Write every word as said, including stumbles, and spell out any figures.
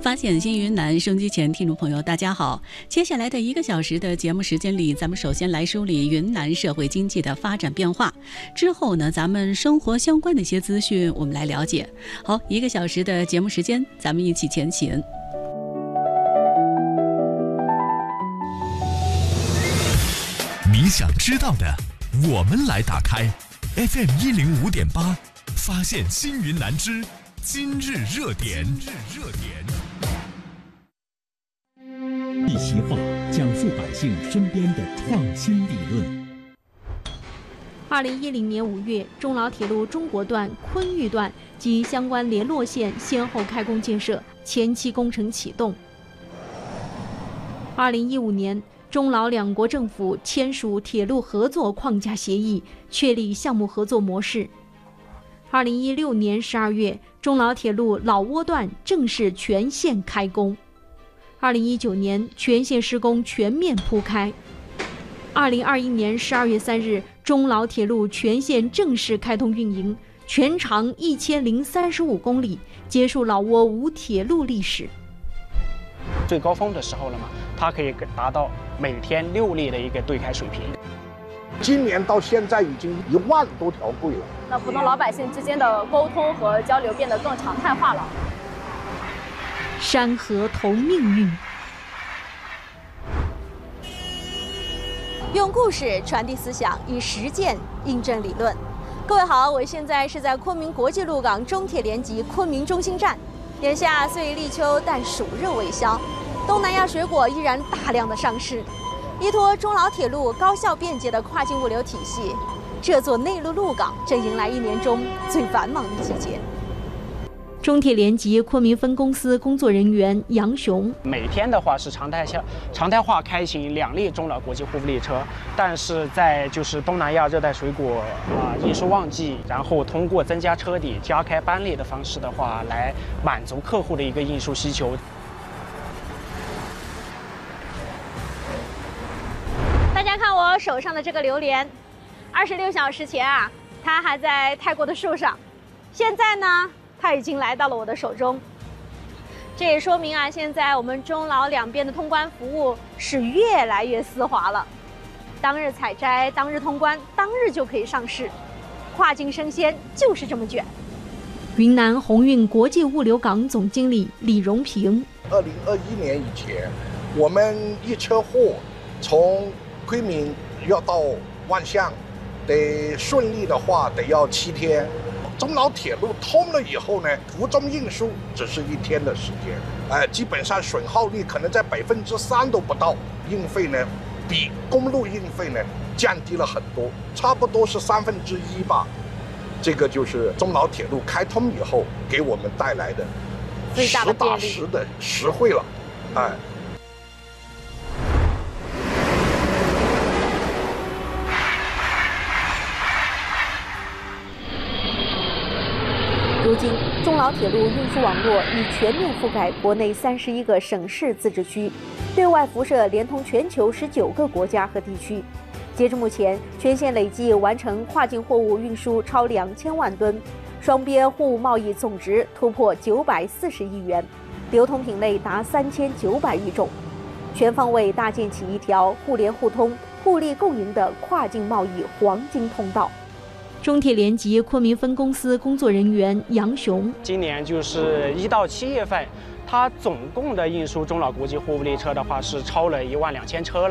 发现新云南，收音机前听众朋友大家好。接下来的一个小时的节目时间里，咱们首先来梳理云南社会经济的发展变化，之后呢，咱们生活相关的一些资讯我们来了解。好，一个小时的节目时间，咱们一起前行。 你想知道的，我们来打开 F M 一零五点八，发现新云南之今日热点。今日热点。 一席话，讲述百姓身边的创新理论。 二零一零年五月，中老铁路中国段、昆玉段及相关联络线先后开工建设，前期工程启动。二零一五年，中老两国政府签署铁路合作框架协议，确立项目合作模式。二零一六年十二月，中老铁路老挝段正式全线开工。二零一九年，全线施工全面铺开。二零二一年十二月三日，中老铁路全线正式开通运营，全长一千零三十五公里，结束老挝无铁路历史。 最高峰的时候了嘛，它可以达到每天六例的一个对开水平。 今年到现在已经一万多条柜了。 那普通老百姓之间的沟通和交流变得更常态化了。 山河同命运， 用故事传递思想，以实践印证理论。各位好，我现在是在昆明国际路港中铁联集昆明中心站。眼下虽立秋，但暑热未消，东南亚水果依然大量的上市。依托中老铁路高效便捷的跨境物流体系，这座内陆路港正迎来一年中最繁忙的季节。 中铁联集昆明分公司工作人员杨雄， 每天的话是常态下常态化开行两列中老国际货物列车，但是在就是东南亚热带水果啊、呃、运输旺季，然后通过增加车底、加开班列的方式的话，来满足客户的一个运输需求。 大家看我手上的这个榴莲，二十六小时前啊，它还在泰国的树上，现在呢，它已经来到了我的手中。这也说明啊，现在我们中老两边的通关服务是越来越丝滑了。当日采摘，当日通关，当日就可以上市。跨境生鲜就是这么卷。 云南鸿运国际物流港总经理李荣平， 二零二一年以前，我们一车货从昆明要到万象，得顺利的话得要七天。中老铁路通了以后呢，途中运输只是一天的时间，呃，基本上损耗率可能在百分之三都不到，运费呢比公路运费呢降低了很多，差不多是三分之一吧。这个就是中老铁路开通以后给我们带来的实打实的实惠了，哎。 如今，中老铁路运输网络已全面覆盖国内三十一个省市自治区，对外辐射连通全球十九个国家和地区。截至目前，全线累计完成跨境货物运输超两千万吨，双边货物贸易总值突破九百四十亿元，流通品类达三千九百余种，全方位搭建起一条互联互通、互利共赢的跨境贸易黄金通道。 中铁联集昆明分公司工作人员杨雄， 今年就是一到七月份，它总共的运输中老国际货物列车的话是超了一万两千车了。